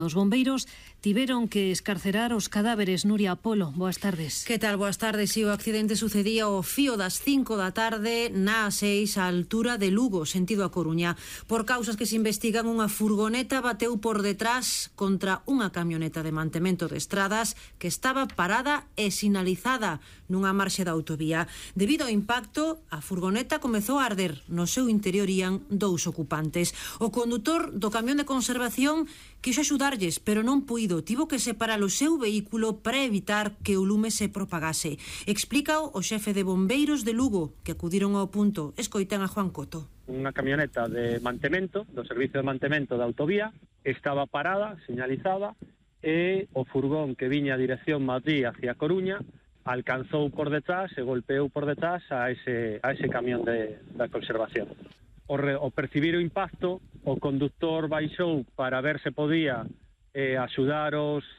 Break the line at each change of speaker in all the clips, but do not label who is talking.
Os bombeiros tiveron que escarcerar os cadáveres. Nuria Polo, boas tardes.
Que tal? Boas tardes. Si o accidente sucedía ao fío das 5 da tarde na A6 á altura de Lugo, sentido a Coruña. Por causas que se investigan, unha furgoneta bateu por detrás contra unha camioneta de mantemento de estradas que estaba parada e sinalizada nunha marxe da autovía. Debido ao impacto, a furgoneta comezou a arder. No seu interior ían 2 ocupantes. O condutor do camión de conservación quixo axudarlles, pero non puido. Tivo que separar o seu vehículo para evitar que o lume se propagase. Explícao o xefe de bombeiros de Lugo, que acudiron ao punto. Escoiten a Juan Coto.
Unha camioneta de mantemento, do servicio de mantemento da autovía, estaba parada, señalizada, e o furgón que viña a dirección Madrid hacia Coruña alcanzou por detrás e golpeou por detrás a ese camión da conservación. O percibir o impacto, o conductor baixou para ver se podía axudar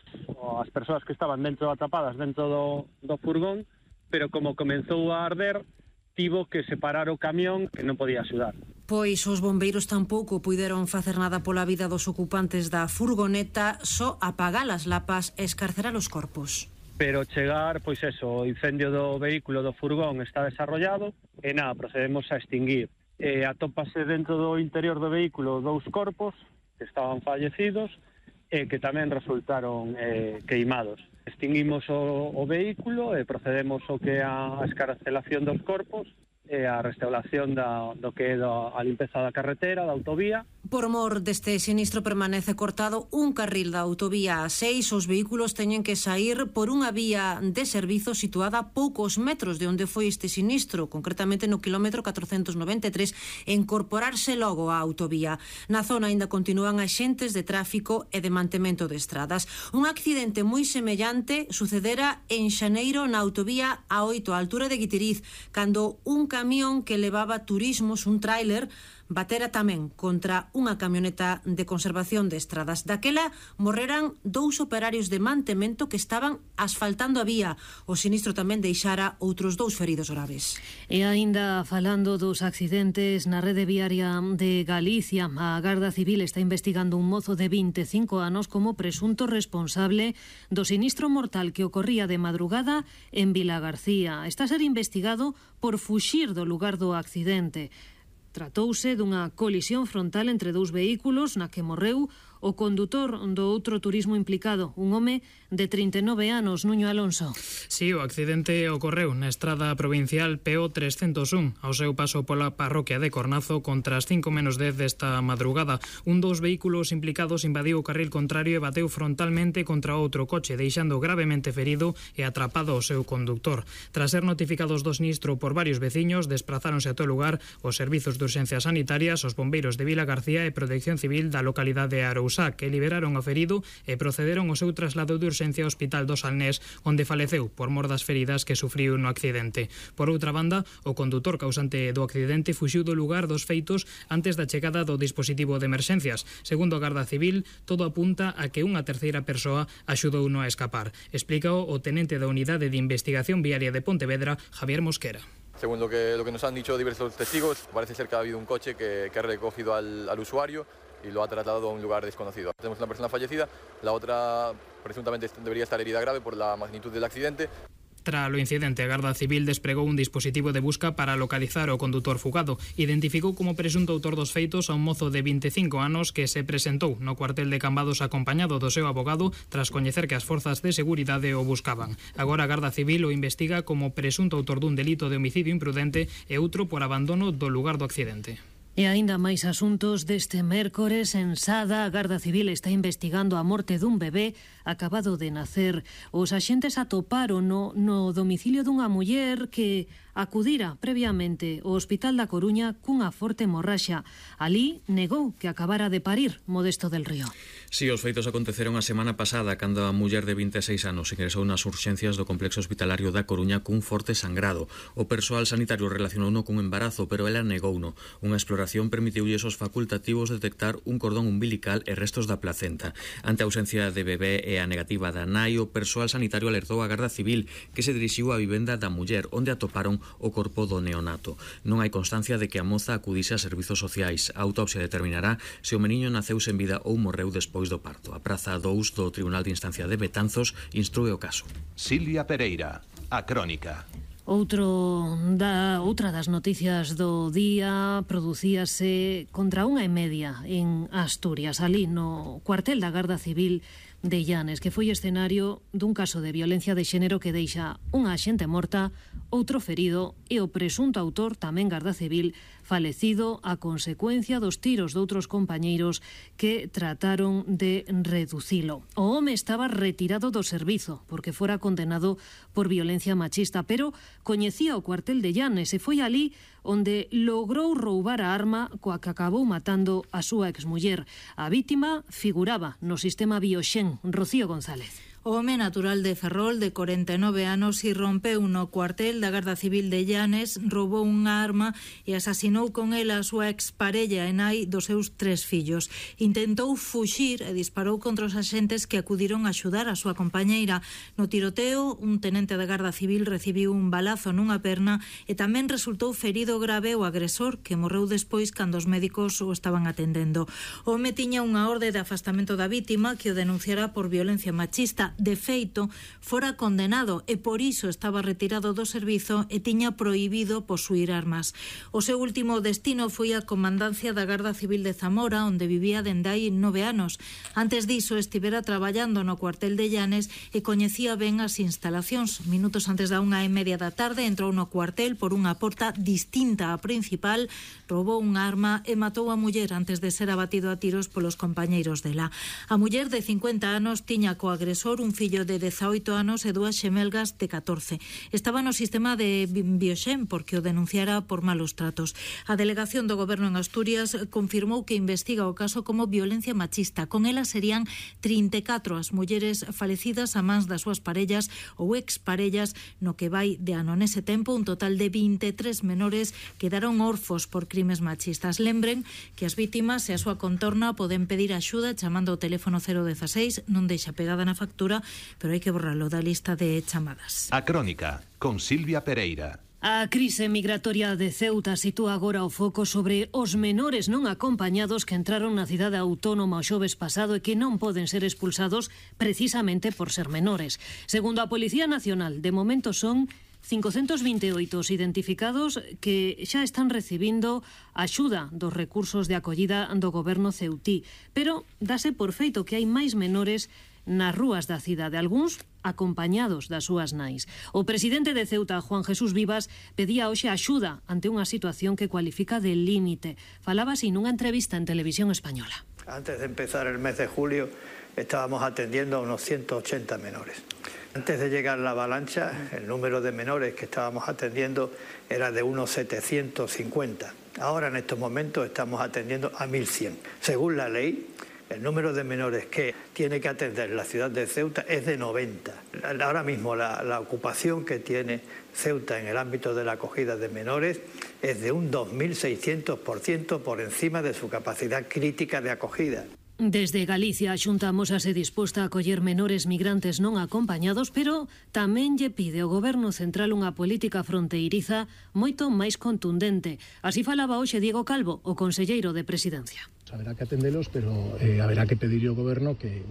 as persoas que estaban atrapadas dentro do furgón, pero como comenzou a arder, tivo que separar o camión que non podía axudar.
Pois os bombeiros tampouco puideron facer nada pola vida dos ocupantes da furgoneta, só apagar as lapas e escarcerar os corpos.
Pero chegar, pois eso, o incendio do vehículo do furgón está desarrollado e nada, procedemos a extinguir. Atópase dentro do interior do vehículo 2 corpos que estaban fallecidos e que tamén resultaron queimados. Extinguimos o vehículo e procedemos ao que é a escarcelación dos corpos e a restauración do que é a limpeza da carretera, da autovía.
Por mor deste sinistro permanece cortado un carril da autovía A6. Os vehículos teñen que sair por unha vía de servizo situada a poucos metros de onde foi este sinistro, concretamente no quilómetro 493, e incorporarse logo á autovía. Na zona aínda continúan axentes de tráfico e de mantemento de estradas. Un accidente moi semellante sucedera en xaneiro na autovía A8, á altura de Guitiriz, cando un camión que levaba turismos, un tráiler, batera tamén contra unha camioneta de conservación de estradas. Daquela morreran 2 operarios de mantemento que estaban asfaltando a vía. O sinistro tamén deixara outros 2 feridos graves.
E aínda falando dos accidentes na rede viaria de Galicia, a Garda Civil está investigando un mozo de 25 anos como presunto responsable do sinistro mortal que ocorría de madrugada en Vilagarcía. Está a ser investigado por fuxir do lugar do accidente. Tratouse dunha colisión frontal entre 2 vehículos na que morreu o condutor do outro turismo implicado, un home de 39 anos, Nuño Alonso.
Si, o accidente ocorreu na estrada provincial PO 301, ao seu paso pola parroquia de Cornazo contra as 5:10 desta madrugada. Un dos vehículos implicados invadiu o carril contrario e bateu frontalmente contra outro coche, deixando gravemente ferido e atrapado o seu conductor. Tras ser notificados do sinistro por varios veciños, desprazáronse a todo lugar os servizos de urxencias sanitarias, os bombeiros de Vilagarcía e Protección Civil da localidade de Arousá, que liberaron o ferido e procederon ao seu traslado de urxencia ao Hospital do Salnés, onde faleceu por mor das feridas que sufriu no accidente. Por outra banda, o condutor causante do accidente fuxiu do lugar dos feitos antes da chegada do dispositivo de emerxencias. Segundo a Garda Civil, todo apunta a que unha terceira persoa axudouno a escapar. Explícao o tenente da Unidade de Investigación Viaria de Pontevedra, Javier Mosquera.
Según lo que nos han dicho diversos testigos, parece ser que ha habido un coche que ha recogido al usuario y lo ha trasladado a un lugar desconocido. Tenemos una persona fallecida, la otra presuntamente debería estar herida grave por la magnitud del accidente.
Tras o incidente, a Garda Civil despregou un dispositivo de busca para localizar o condutor fugado. Identificou como presunto autor dos feitos a un mozo de 25 anos que se presentou no cuartel de Cambados acompañado do seu abogado tras coñecer que as forzas de seguridade o buscaban. Agora a Garda Civil o investiga como presunto autor dun delito de homicidio imprudente e outro por abandono do lugar do accidente.
E aínda máis asuntos deste mércores en Sada. A Garda Civil está investigando a morte dun bebé acabado de nacer. Os axentes atoparon no domicilio dunha muller que acudira previamente ao Hospital da Coruña cunha forte hemorraxa. Alí negou que acabara de parir. Modesto del Río.
Si, os feitos aconteceron a semana pasada cando a muller de 26 anos ingresou nas urxencias do complexo hospitalario da Coruña cun forte sangrado. O persoal sanitario relacionouno cun embarazo, pero ela negouno. Unha exploración exploración permitiulles aos facultativos detectar un cordón umbilical e restos da placenta. Ante a ausencia de bebé e a negativa da nai, o persoal sanitario alertou a Garda Civil, que se dirixiu á vivenda da muller, onde atoparon o corpo do neonato. Non hai constancia de que a moza acudise a servizos sociais. A autopsia determinará se o meniño naceu sen vida ou morreu despois do parto. A praza 2 do Tribunal de Instancia de Betanzos instrúe o caso.
Silvia Pereira, A Crónica.
Outra das noticias do día producíase contra 1:30 en Asturias, ali no cuartel da Garda Civil de Llanes, que foi escenario dun caso de violencia de xénero que deixa unha axente morta, outro ferido e o presunto autor, tamén Garda Civil, falecido a consecuencia dos tiros de outros compañeiros que trataron de reducilo. O home estaba retirado do servizo porque fora condenado por violencia machista, pero coñecía o cuartel de Llanes e foi ali onde logrou roubar a arma coa que acabou matando a súa exmuller. A vítima figuraba no sistema Bioxen. Rocío González.
O home natural de Ferrol, de 49 anos, irrompeu no cuartel da Garda Civil de Llanes, roubou unha arma e asasinou con ela a súa exparella e nai dos seus 3 fillos. Intentou fuxir e disparou contra os axentes que acudiron a axudar a súa compañeira. No tiroteo, un tenente da Garda Civil recibiu un balazo nunha perna e tamén resultou ferido grave o agresor, que morreu despois cando os médicos o estaban atendendo. O home tiña unha orde de afastamento da vítima que o denunciara por violencia machista. De feito, fora condenado e por iso estaba retirado do servizo e tiña prohibido posuir armas. O seu último destino foi a comandancia da Garda Civil de Zamora, onde vivía dende hai 9 anos. Antes diso, estivera traballando no cuartel de Llanes e coñecía ben as instalacións. Minutos antes da 1:30 da tarde entrou no cuartel por unha porta distinta á principal, roubou unha arma e matou a muller antes de ser abatido a tiros polos compañeiros dela. A muller de 50 anos tiña co agresor un fillo de 18 anos e 2 xemelgas de 14. Estaba no sistema de Bioxen porque o denunciara por malos tratos. A delegación do Goberno en Asturias confirmou que investiga o caso como violencia machista. Con ela serían 34 as mulleres falecidas a mans das súas parellas ou exparellas no que vai de ano. Nese tempo, un total de 23 menores quedaron orfos por crimes machistas. Lembren que as vítimas e a súa contorna poden pedir axuda chamando ao teléfono 016, non deixa pegada na factura, pero hai que borralo da lista de chamadas.
A Crónica, con Silvia Pereira.
A crise migratoria de Ceuta sitúa agora o foco sobre os menores non acompañados que entraron na cidade autónoma o xoves pasado e que non poden ser expulsados precisamente por ser menores. Segundo a Policía Nacional, de momento son 528 os identificados que xa están recibindo axuda dos recursos de acollida do goberno ceutí, pero dase por feito que hai máis menores nas rúas da cidade, algúns acompañados das súas nais. O presidente de Ceuta, Juan Jesús Vivas, pedía hoxe axuda ante unha situación que cualifica de límite. Falaba así nunha entrevista en Televisión Española.
Antes de empezar el mes de julio estábamos atendiendo a unos 180 menores. Antes de llegar la avalancha, el número de menores que estábamos atendiendo era de unos 750. Ahora, en estos momentos, estamos atendiendo a 1.100. Según la ley, el número de menores que tiene que atender la ciudad de Ceuta es de 90. Ahora mismo la ocupación que tiene Ceuta en el ámbito de la acogida de menores es de un 2.600% por encima de su capacidad crítica de acogida.
Desde Galicia, a Xunta amósase disposta a acoller menores migrantes non acompañados, pero tamén lle pide ao Goberno Central unha política fronteiriza moito máis contundente. Así falaba hoxe Diego Calvo, o conselleiro de Presidencia.
Haberá que atendelos, pero haberá que pedirle ao Goberno que,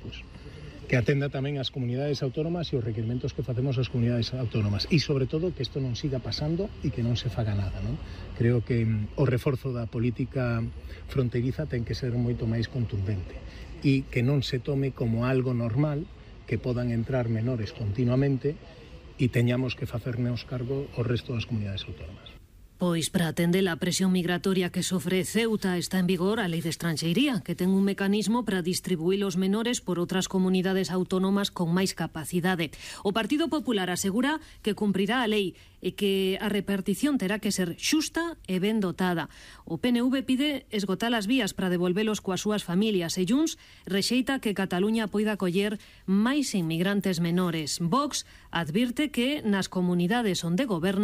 que atenda tamén as comunidades autónomas e os requerimentos que facemos as comunidades autónomas. E, sobre todo, que isto non siga pasando e que non se faga nada, non? Creo que o reforzo da política fronteriza ten que ser moito máis contundente e que non se tome como algo normal que podan entrar menores continuamente e teñamos que facernos cargo o resto das comunidades autónomas.
Pois para atender a presión migratoria que sofre Ceuta está en vigor a Lei de Estranxeiría, que ten un mecanismo para distribuir os menores por outras comunidades autónomas con máis capacidade. O Partido Popular asegura que cumprirá a lei e que a repartición terá que ser xusta e ben dotada. O PNV pide esgotar as vías para devolvelos coas súas familias e Junts rexeita que Cataluña poida acoller máis inmigrantes menores. Vox advirte que nas comunidades onde goberna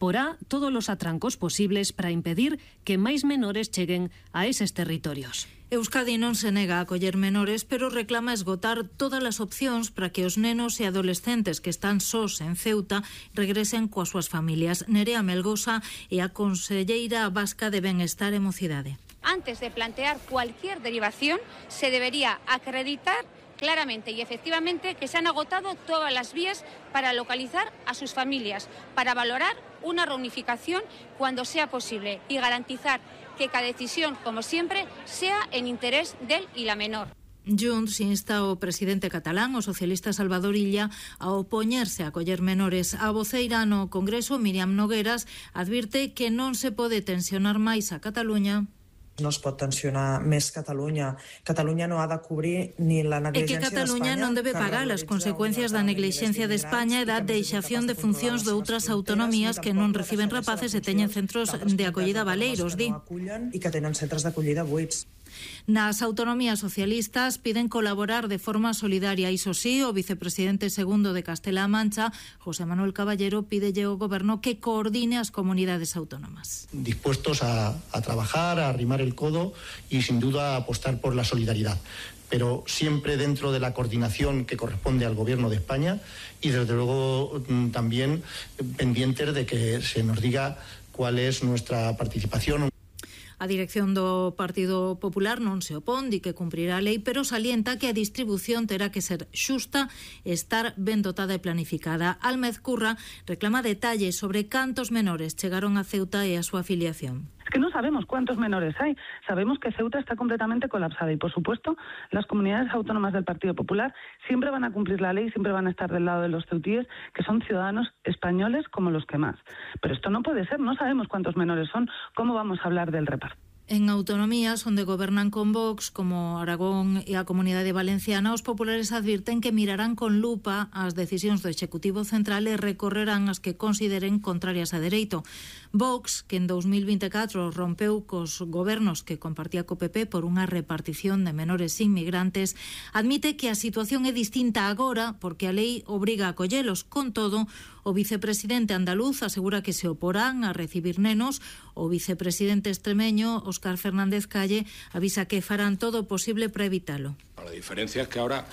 porá todos os atrancos posibles para impedir que máis menores cheguen a eses territorios.
Euskadi non se nega a acoller menores, pero reclama esgotar todas as opcións para que os nenos e adolescentes que están sós en Ceuta regresen coas súas familias. Nerea Melgosa é a conselleira vasca de Benestar e Mocidade.
Antes de plantear cualquier derivación, se debería acreditar claramente y efectivamente que se han agotado todas las vías para localizar a sus familias, para valorar una reunificación cuando sea posible y garantizar que cada decisión, como siempre, sea en interés del y la menor.
Junts insta ao presidente catalán, o socialista Salvador Illa, a opoñerse a acoller menores. A voceira no Congreso, Míriam Nogueras, advirte que non se pode tensionar máis a Cataluña.
No es pot tensionar més Catalunya. Catalunya no ha de cobrir ni la negligència d'Espanya...
E que Cataluña non debe pagar as consecuencias da negligencia de España e da deixación de funcións de outras autonomías que non reciben rapaces e teñen centros de acollida baleiros, di.
E que tenen centres d'acollida buits.
Nas autonomías socialistas piden colaborar de forma solidaria. Iso sí, o vicepresidente segundo de Castela-A Mancha, José Manuel Caballero, pídelle ao goberno que coordine as comunidades autónomas.
Dispuestos a trabajar, a arrimar el codo y sin duda a apostar por la solidaridad, pero siempre dentro de la coordinación que corresponde al Gobierno de España y desde luego también pendientes de que se nos diga cuál es nuestra participación.
A dirección do Partido Popular non se opón, di que cumprirá a lei, pero salienta que a distribución terá que ser xusta e estar ben dotada e planificada. Álmez Curra reclama detalles sobre cantos menores chegaron a Ceuta e a súa afiliación.
Es que no sabemos cuántos menores hay. Sabemos que Ceuta está completamente colapsada y, por supuesto, las comunidades autónomas del Partido Popular siempre van a cumplir la ley, siempre van a estar del lado de los ceutíes, que son ciudadanos españoles como los que más. Pero esto no puede ser, no sabemos cuántos menores son. ¿Cómo vamos a hablar del reparto?
En autonomías onde gobernan con Vox, como Aragón e a Comunidade Valenciana, os populares advirten que mirarán con lupa as decisións do Executivo Central e recorrerán as que consideren contrarias a dereito. Vox, que en 2024 rompeu cos gobernos que compartía co PP por unha repartición de menores inmigrantes, admite que a situación é distinta agora porque a lei obriga a acollelos. Con todo, o vicepresidente andaluz asegura que se oporán a recibir nenos. O vicepresidente extremeño, Óscar Fernández Calle, avisa que farán todo o posible para evitalo.
La diferencia es que ahora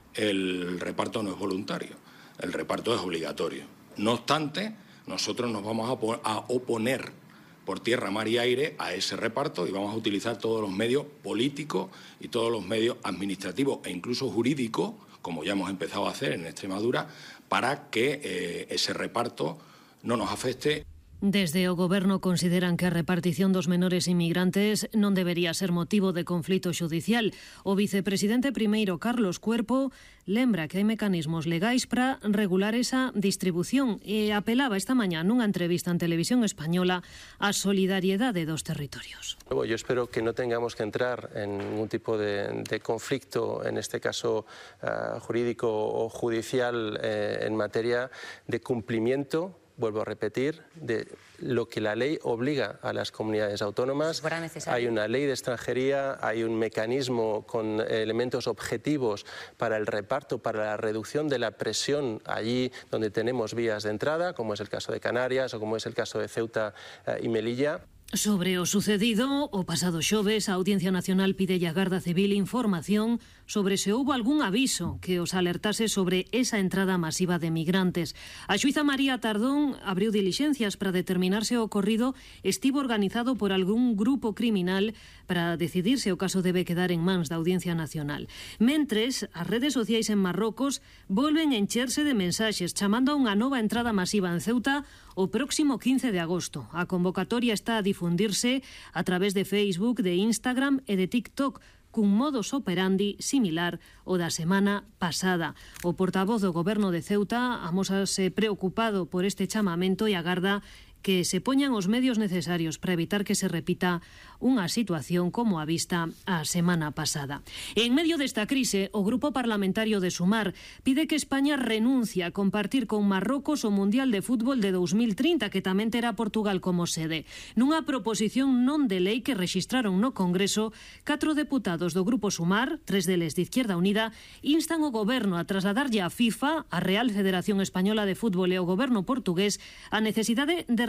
el reparto no es voluntario, el reparto es obligatorio. No obstante, nosotros nos vamos a oponer por tierra, mar y aire a ese reparto y vamos a utilizar todos los medios políticos y todos los medios administrativos e incluso jurídicos, como ya hemos empezado a hacer en Extremadura, para que ese reparto no nos afecte.
Desde o Goberno consideran que a repartición dos menores inmigrantes non debería ser motivo de conflito xudicial. O vicepresidente primeiro, Carlos Cuerpo, lembra que hai mecanismos legais para regular esa distribución e apelaba esta mañá nunha entrevista en Televisión Española á solidariedade dos territorios.
Yo espero que no tengamos que entrar en ningún tipo de conflicto, en este caso jurídico o judicial, en materia de cumplimiento, vuelvo a repetir, de lo que la ley obliga a las comunidades autónomas. Hay una ley de extranjería, hay un mecanismo con elementos objetivos para el reparto, para la reducción de la presión allí donde tenemos vías de entrada, como es el caso de Canarias o como es el caso de Ceuta y Melilla.
Sobre o sucedido, o pasado xoves, a Audiencia Nacional pide a Garda Civil información sobre se houbo algún aviso que os alertase sobre esa entrada masiva de migrantes. A xuíza María Tardón abriu dilixencias para determinar se o ocorrido estivo organizado por algún grupo criminal para decidir se o caso debe quedar en mans da Audiencia Nacional. Mentres, as redes sociais en Marrocos volven a encherse de mensaxes chamando a unha nova entrada masiva en Ceuta o próximo 15 de agosto. A convocatoria está a difundirse a través de Facebook, de Instagram e de TikTok, cun modus operandi similar ao da semana pasada. O portavoz do Goberno de Ceuta amósase preocupado por este chamamento e agarda que se poñan os medios necesarios para evitar que se repita unha situación como a vista a semana pasada. En medio desta crise, o Grupo Parlamentario de Sumar pide que España renuncie a compartir con Marrocos o Mundial de Fútbol de 2030, que tamén terá Portugal como sede. Nunha proposición non de lei que rexistraron no Congreso, 4 deputados do Grupo Sumar, 3 deles de Izquierda Unida, instan o Goberno a trasladarlle á FIFA, a Real Federación Española de Fútbol e ao Goberno portugués a necesidade de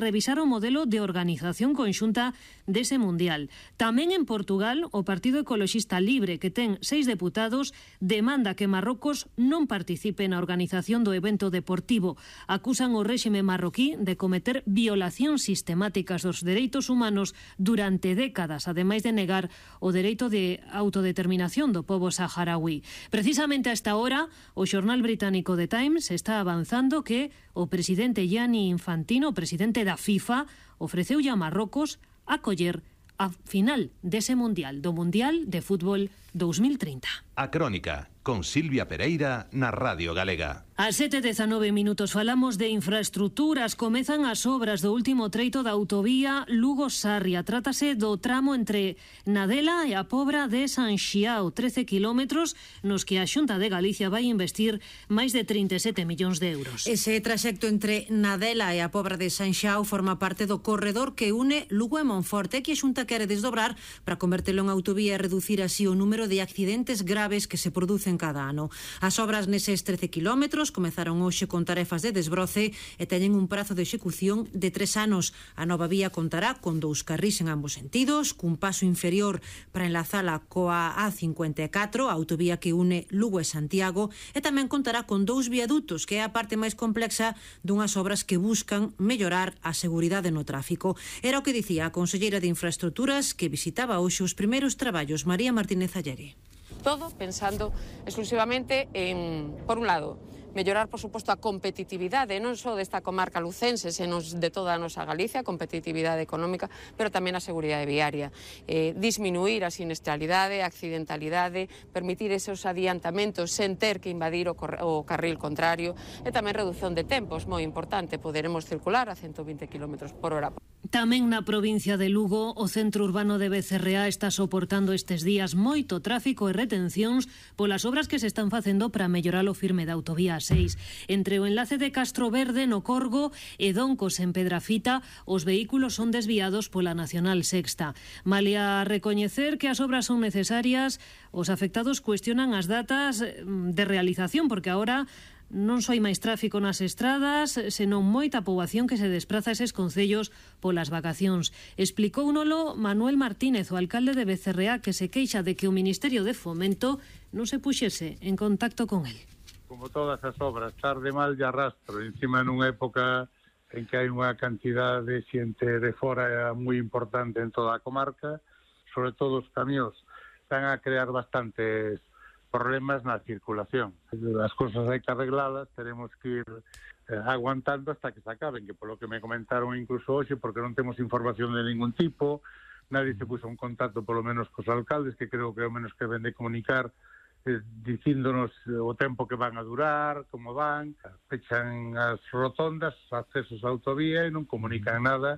revisar o modelo de organización conxunta dese Mundial. Tamén en Portugal, o Partido Ecoloxista Libre, que ten 6 deputados, demanda que Marrocos non participe na organización do evento deportivo. Acusan o réxime marroquí de cometer violacións sistemáticas dos dereitos humanos durante décadas, ademais de negar o dereito de autodeterminación do pobo saharaui. Precisamente a esta hora, o xornal británico The Times está avanzando que o presidente Gianni Infantino, o presidente da FIFA, ofreceulle a Marrocos acoller a final dese Mundial, do Mundial de Fútbol 2030.
A Crónica, con Silvia Pereira, na Radio Galega.
A 7:19 minutos falamos de infraestructuras. Comezan as obras do último treito da autovía Lugo-Sarria. Trátase do tramo entre Nadela e a Pobra de San Xiao, 13 kilómetros, nos que a Xunta de Galicia vai investir máis de 37 millóns de euros.
Ese traxecto entre Nadela e a Pobra de San Xiao forma parte do corredor que une Lugo e Monforte, que a Xunta quere desdobrar para convertelo en autovía e reducir así o número de accidentes graves que se producen cada ano. As obras neses 13 kilómetros comezaron hoxe con tarefas de desbroce e teñen un prazo de execución de 3 anos. A nova vía contará con 2 carrís en ambos sentidos, cun paso inferior para enlazala coa A54, a autovía que une Lugo e Santiago, e tamén contará con 2 viadutos, que é a parte máis complexa dunhas obras que buscan mellorar a seguridade no tráfico. Era o que dicía a conselleira de Infraestructuras, que visitaba hoxe os primeiros traballos, María Martínez Alleri.
Todo pensando exclusivamente en, por un lado, mellorar, por suposto, a competitividade non só desta comarca lucense, senón de toda a nosa Galicia, a competitividade económica, pero tamén a seguridade viaria. Disminuir a siniestralidade, a accidentalidade, permitir esos adiantamentos sen ter que invadir o carril contrario, e tamén reducción de tempos, moi importante, poderemos circular a 120 km por hora.
Tamén na provincia de Lugo, o centro urbano de Becerreá está soportando estes días moito tráfico e retencións polas obras que se están facendo para mellorar o firme da autovía 6. Entre o enlace de Castro Verde no Corgo e Doncos en Pedrafita, os vehículos son desviados pola Nacional Sexta. Malia recoñecer que as obras son necesarias, os afectados cuestionan as datas de realización, porque agora non só hai máis tráfico nas estradas, senón moita poboación que se despraza a eses concellos polas vacacións. Explicóunolo Manuel Martínez, o alcalde de Becerreá, que se queixa de que o Ministerio de Fomento non se puxese en contacto con el.
Como todas as obras, tarde mal de arrastro, encima nunha época en que hai unha cantidad de xente de fora moi importante en toda a comarca, sobre todo os camións, están a crear bastantes problemas na circulación. As cousas hai que arreglalas, tenemos que ir aguantando hasta que se acaben, que polo que me comentaron incluso hoxe, porque non temos información de ningún tipo, nadie se puso en contacto polo menos cos alcaldes, que creo que é o menos que ven de comunicar, dicíndonos o tempo que van a durar, como van, pechan as rotondas, os accesos á autovía e non comunican nada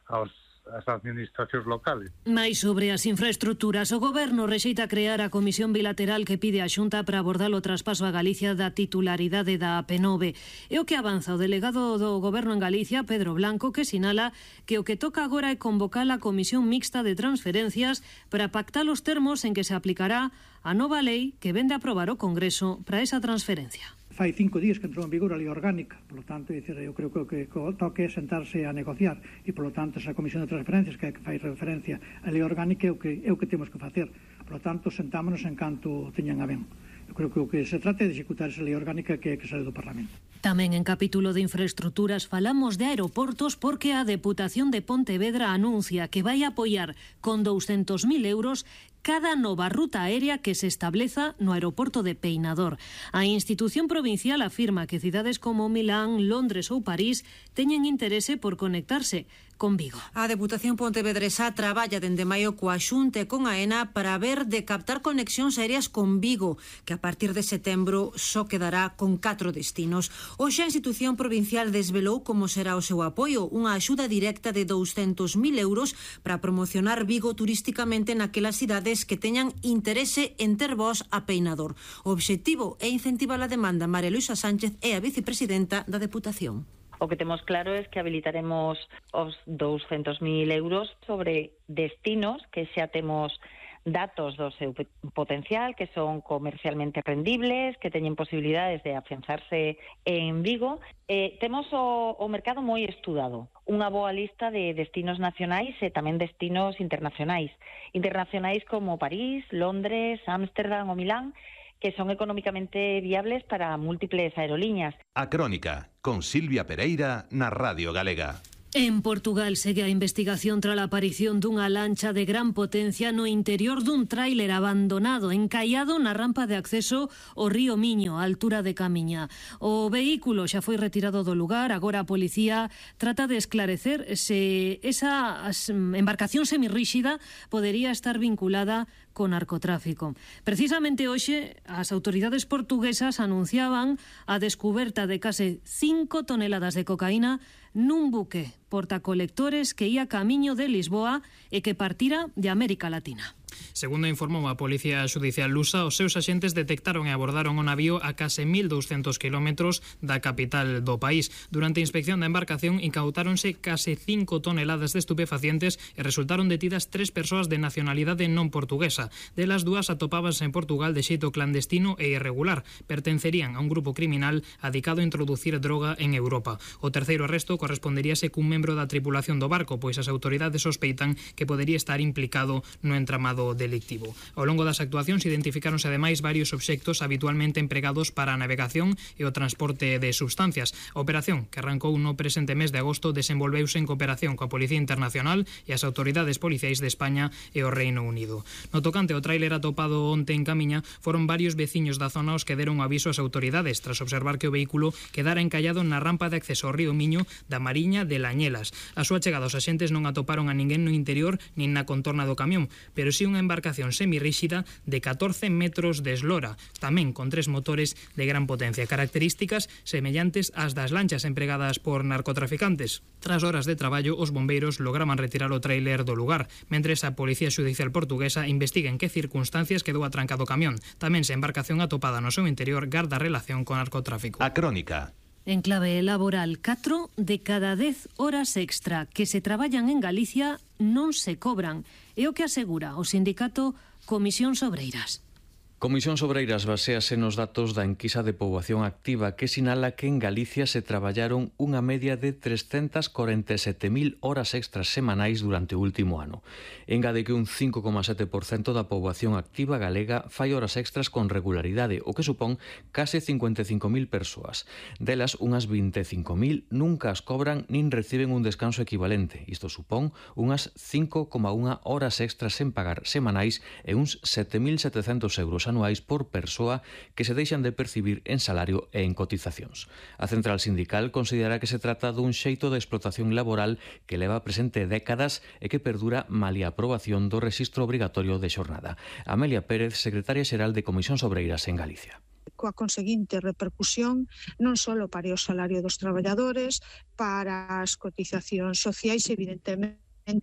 as administracións locales.
Mais sobre as infraestructuras, o Goberno rexeita crear a comisión bilateral que pide a Xunta para abordar o traspaso a Galicia da titularidade da AP9. É o que avanza o delegado do Goberno en Galicia, Pedro Blanco, que sinala que o que toca agora é convocar a comisión mixta de transferencias para pactar os termos en que se aplicará a nova lei que vende a aprobar o Congreso para esa transferencia.
Fai 5 días que entrou en vigor a lei orgánica, por lo tanto, eu creo que toque sentarse a negociar e, por lo tanto, esa comisión de transferencias que fai referencia á lei orgánica é o que temos que facer. Por lo tanto, sentámonos en canto teñan a ben. Eu creo que o que se trata é de executar esa lei orgánica que sale do Parlamento.
Tamén en capítulo de infraestructuras falamos de aeroportos, porque a Deputación de Pontevedra anuncia que vai apoiar con 200.000 euros cada nova ruta aérea que se estableza no aeroporto de Peinador. A institución provincial afirma que cidades como Milán, Londres ou París teñen interese por conectarse con Vigo.
A Deputación Pontevedresa traballa dende maio coa Xunta e con AENA para ver de captar conexións aéreas con Vigo, que a partir de setembro só quedará con 4 destinos. Hoxe a institución provincial desvelou como será o seu apoio, unha axuda directa de 200.000 euros para promocionar Vigo turísticamente naquelas cidades que teñan interese en ter voz a Peinador. O obxectivo é incentivar a demanda. María Luisa Sánchez é a vicepresidenta da Deputación.
O que temos claro é que habilitaremos os 200.000 euros sobre destinos que xa temos datos do seu potencial, que son comercialmente rendibles, que teñen posibilidades de afianzarse en Vigo. Temos o mercado moi estudado, unha boa lista de destinos nacionais e tamén destinos internacionais. Internacionais como París, Londres, Ámsterdam ou Milán, que son económicamente viables para múltiples aerolíneas.
A Crónica, con Silvia Pereira, na Radio Galega.
En Portugal segue a investigación tras a aparición dunha lancha de gran potencia no interior dun tráiler abandonado, encallado na rampa de acceso ao río Miño, a altura de Camiña. O vehículo xa foi retirado do lugar, agora a policía trata de esclarecer se esa embarcación semirríxida podería estar vinculada con narcotráfico. Precisamente hoxe, as autoridades portuguesas anunciaban a descuberta de case 5 toneladas de cocaína nun buque portacolectores que ía camiño de Lisboa e que partira de América Latina.
Segundo informou a Policía Xudicial lusa, os seus axentes detectaron e abordaron o navío a case 1.200 kilómetros da capital do país. Durante a inspección da embarcación incautáronse case 5 toneladas de estupefacientes e resultaron detidas 3 persoas de nacionalidade non portuguesa. Delas 2 atopábanse en Portugal de xeito clandestino e irregular. Pertencerían a un grupo criminal adicado a introducir droga en Europa. O terceiro arresto corresponderíase cun membro da tripulación do barco, pois as autoridades sospeitan que podería estar implicado no entramado delictivo. Ao longo das actuacións identificáronse ademais varios obxectos habitualmente empregados para a navegación e o transporte de substancias. A operación, que arrancou no presente mes de agosto, desenvolveuse en cooperación coa Policía Internacional e as autoridades policiais de España e o Reino Unido. No tocante ao tráiler atopado onte en Camiña, foron varios veciños da zona os que deron aviso ás autoridades tras observar que o vehículo quedara encallado na rampa de acceso ao río Miño da Mariña de Lañelas. A súa chegada os axentes non atoparon a ninguén no interior nin na contorna do camión, pero si unha embarcación semirríxida de 14 metros de eslora, tamén con 3 motores de gran potencia, características semellantes ás das lanchas empregadas por narcotraficantes. Tras horas de traballo, os bombeiros lograban retirar o tráiler do lugar, mentres a Policía Xudicial Portuguesa investiga en que circunstancias quedou atrancado o camión. Tamén se embarcación atopada no seu interior garda relación con narcotráfico.
A Crónica.
En clave laboral, 4 de cada 10 horas extra que se traballan en Galicia non se cobran. É o que asegura o sindicato Comisións Obreiras.
Comisións Obreiras baséase nos datos da enquisa de poboación activa que sinala que en Galicia se traballaron unha media de 347.000 horas extras semanais durante o último ano. Engade que un 5,7% da poboación activa galega fai horas extras con regularidade, o que supón case 55.000 persoas. Delas, unhas 25.000 nunca as cobran nin reciben un descanso equivalente. Isto supón unhas 5,1 horas extras sen pagar semanais e uns 7.700 euros anuais por persoa que se deixan de percibir en salario e en cotizacións. A central sindical considera que se trata dun xeito de explotación laboral que leva presente décadas e que perdura malia a aprobación do rexistro obrigatorio de xornada. Amelia Pérez, secretaria xeral de Comisións Obreiras en Galicia.
Coa conseguinte repercusión non só para o salario dos traballadores, para as cotizacións sociais, evidentemente,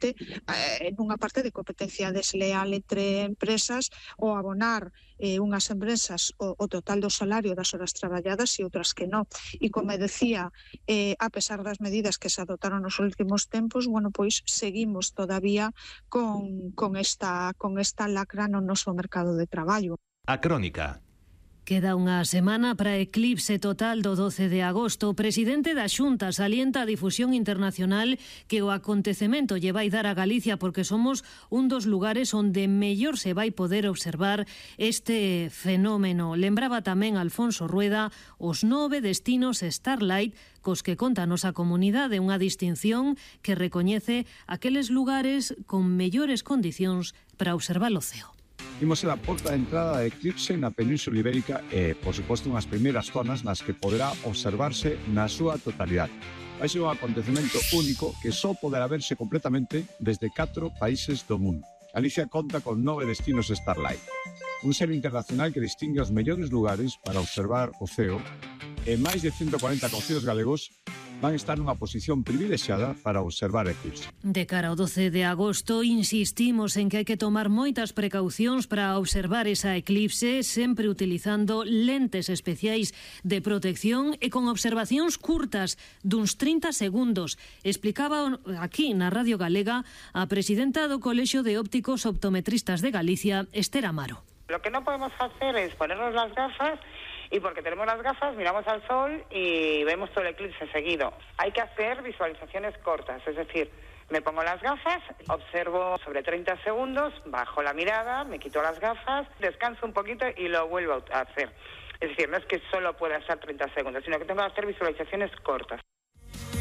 nunha parte de competencia desleal entre empresas ou abonar unhas empresas o total do salario das horas traballadas e outras que non. E como decía, a pesar das medidas que se adotaron nos últimos tempos, bueno, pois seguimos todavía con esta lacra no noso mercado de traballo.
A Crónica.
Queda unha semana para eclipse total do 12 de agosto. O presidente da Xunta salienta a difusión internacional que o acontecemento lle vai dar a Galicia porque somos un dos lugares onde mellor se vai poder observar este fenómeno. Lembraba tamén Alfonso Rueda os 9 destinos Starlight cos que conta a nosa comunidade, unha distinción que recoñece aqueles lugares con mellores condicións para observar o ceo.
Imos ser a porta de entrada de eclipse na Península Ibérica e, por suposto, unhas primeiras zonas nas que poderá observarse na súa totalidade. Vai ser un acontecemento único que só poderá verse completamente desde 4 países do mundo. Galicia conta con 9 destinos Starlight, un selo internacional que distingue os mellores lugares para observar o ceo e máis de 140 concellos galegos van estar nunha posición privilexiada para observar o eclipse.
De cara ao 12 de agosto, insistimos en que hai que tomar moitas precaucións para observar esa eclipse, sempre utilizando lentes especiais de protección e con observacións curtas duns 30 segundos. Explicaba aquí na Radio Galega a presidenta do Colexio de Ópticos Optometristas de Galicia, Esther Amaro.
Lo que no podemos hacer es ponernos las gafas y porque tenemos las gafas miramos al sol y vemos todo el eclipse seguido. Hay que hacer visualizaciones cortas, es decir, me pongo las gafas, observo sobre 30 segundos, bajo la mirada, me quito las gafas, descanso un poquito y lo vuelvo a hacer. Es decir, no es que solo pueda estar 30 segundos, sino que tengo que hacer visualizaciones cortas.